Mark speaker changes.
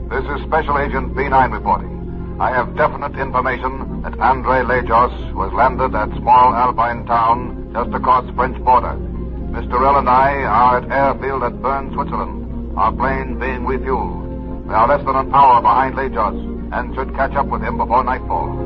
Speaker 1: This is Special Agent B9 reporting. I have definite information that Andre Lajos was landed at small Alpine town just across French border. Mr. Rell and I are at airfield at Bern, Switzerland, our plane being refueled. We are less than an hour behind Lajos and should catch up with him before nightfall.